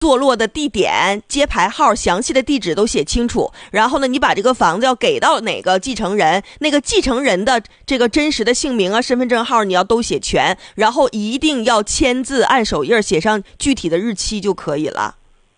坐落的地点、揭牌号、详细的地址都写清楚。然后呢，你把这个房子要给到哪个继承人，那个继承人的这个真实的姓名啊、身份证号你要都写全，然后一定要签字按手印，写上具体的日期就可以了。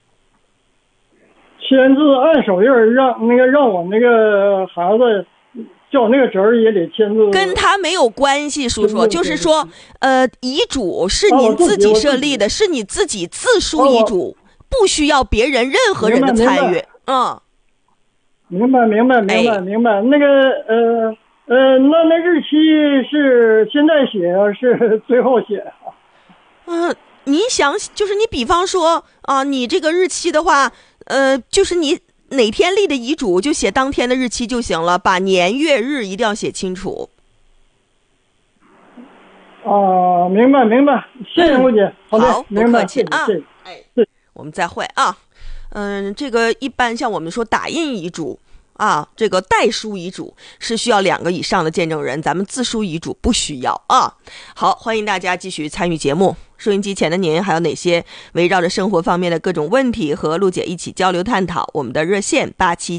签字按手印，让我那个孩子叫那个侄儿也得签字。 跟他没有关系，叔叔，就是说，遗嘱是您自己设立的，是你自己自书遗嘱，不需要别人任何人的参与。 明白。那个那日期是现在写是最后写你想，就是你比方说啊，你这个日期的话，就是你哪天立的遗嘱就写当天的日期就行了，把年月日一定要写清楚。 明白，谢谢吴姐。好的， 好， 明白， 不客气啊。 谢谢。 我们再会啊。这个一般像我们说打印遗嘱啊，这个代书遗嘱是需要2个以上的见证人，咱们自书遗嘱不需要啊。好，欢迎大家继续参与节目。收音机前的您还有哪些围绕着生活方面的各种问题和陆姐一起交流探讨？我们的热线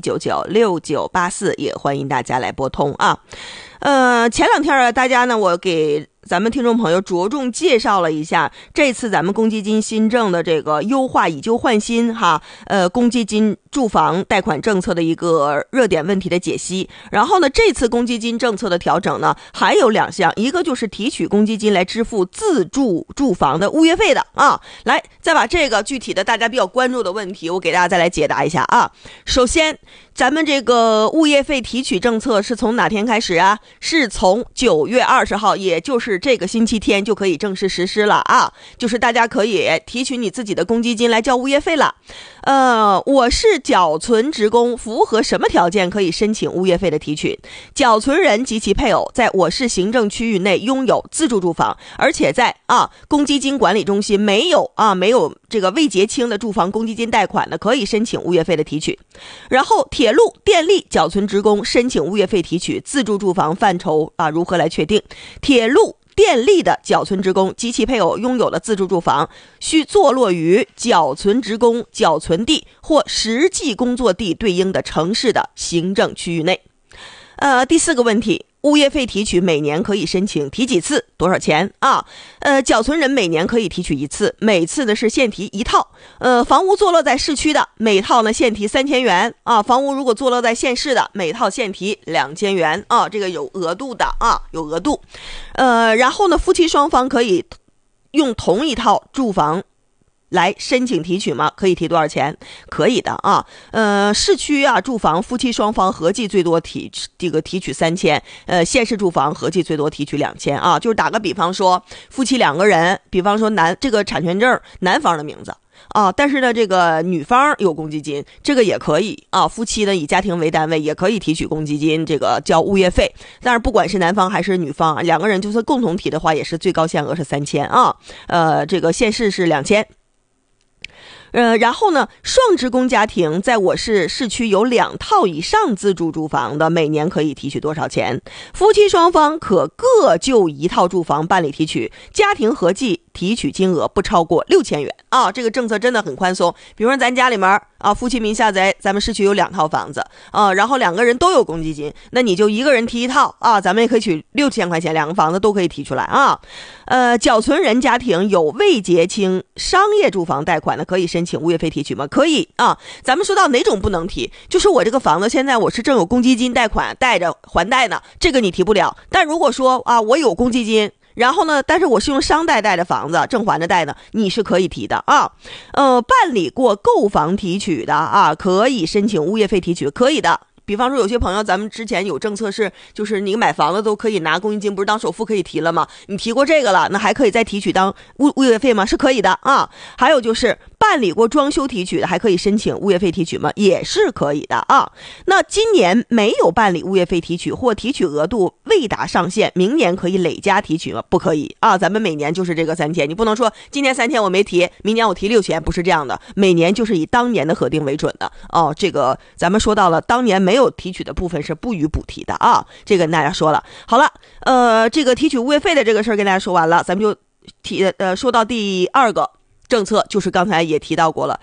87996984也欢迎大家来拨通啊。前2天大家呢，我给咱们听众朋友着重介绍了一下这次咱们公积金新政的这个优化以旧换新公积金住房贷款政策的一个热点问题的解析。然后呢，这次公积金政策的调整呢，还有2项，一个就是提取公积金来支付自住住房的物业费的啊。来，再把这个具体的大家比较关注的问题，我给大家再来解答一下啊。首先，咱们这个物业费提取政策是从哪天开始啊？是从9月20号，也就是这个星期天就可以正式实施了啊。就是大家可以提取你自己的公积金来交物业费了。我是缴存职工，符合什么条件可以申请物业费的提取？缴存人及其配偶在我市行政区域内拥有自住住房，而且在公积金管理中心没有这个未结清的住房公积金贷款的，可以申请物业费的提取。然后铁路、电力缴存职工申请物业费提取自住住房范畴如何来确定？铁路、电力的缴存职工及其配偶拥有的自住住房，需坐落于缴存职工缴存地或实际工作地对应的城市的行政区域内。第4个问题，物业费提取每年可以申请提几次，多少钱啊？缴存人每年可以提取1次，每次呢是限提1套。房屋坐落在市区的，每套呢限提3000元啊。房屋如果坐落在县市的，每套限提2000元啊。这个有额度的啊，有额度。然后呢，夫妻双方可以用同一套住房来申请提取吗？可以提多少钱？可以的啊。市区住房夫妻双方合计最多提取3000，县市住房合计最多提取2000啊。就是打个比方说，夫妻2个人，比方说这个产权证男方的名字但是呢这个女方有公积金，这个也可以夫妻呢以家庭为单位也可以提取公积金，这个交物业费。但是不管是男方还是女方2个人就算共同提的话，也是最高限额是3000这个县市是2000。然后呢，双职工家庭在我市市区有2套以上自住住房的，每年可以提取多少钱？夫妻双方可各就1套住房办理提取，家庭合计提取金额不超过6000元这个政策真的很宽松。比如说咱家里面夫妻名下在咱们市区有2套房子然后2个人都有公积金，那你就1个人提1套咱们也可以取6000块钱，2个房子都可以提出来缴存人家庭有未结清商业住房贷款的，可以申请物业费提取吗？可以咱们说到哪种不能提，就是我这个房子现在我是正有公积金贷款带着还贷呢，这个你提不了。但如果说我有公积金，然后呢，但是我是用商贷贷的房子，正还着贷的，你是可以提的办理过购房提取的可以申请物业费提取，可以的。比方说有些朋友咱们之前有政策是，就是你买房子都可以拿公积金，不是当首付可以提了吗？你提过这个了，那还可以再提取当物业费吗？是可以的还有就是办理过装修提取的，还可以申请物业费提取吗？也是可以的那今年没有办理物业费提取或提取额度未达上限，明年可以累加提取吗？不可以咱们每年就是这个3000，你不能说今年3000我没提，明年我提6000，不是这样的，每年就是以当年的核定为准的这个咱们说到了，当年没有提取的部分是不予补提的这个跟大家说了。好了，这个提取物业费的这个事儿跟大家说完了，咱们就说到第2个政策就是刚才也提到过了，